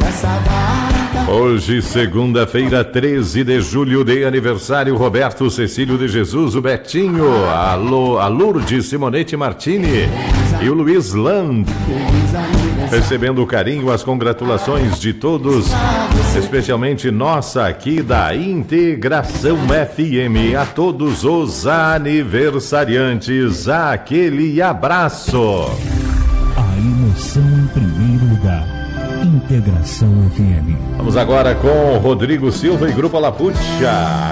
Hoje, segunda-feira, 13 de julho, de aniversário, Roberto Cecílio de Jesus, o Betinho, a Lourdes Simonete Martini e o Luiz Land. Recebendo o carinho, as congratulações de todos, especialmente nossa aqui da Integração FM. A todos os aniversariantes, aquele abraço. A emoção em primeiro lugar. Integração FM. Vamos agora com Rodrigo Silva e Grupo Lapucha.